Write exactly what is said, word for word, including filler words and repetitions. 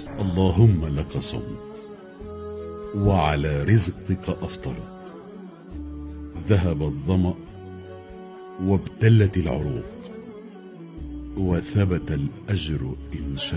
اللهم لك صمت وعلى رزقك أفطرت. ذهب الظمأ وابتلت العروق وثبت الأجر إن شاء